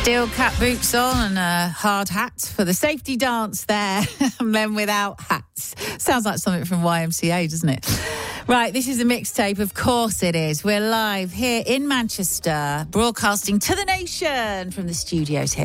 Steel cap boots on and a hard hat for the safety dance there. Men without hats. Sounds like something from YMCA, doesn't it? Right, this is a mixtape. Of course it is. We're live here in Manchester, broadcasting to the nation from the studios here.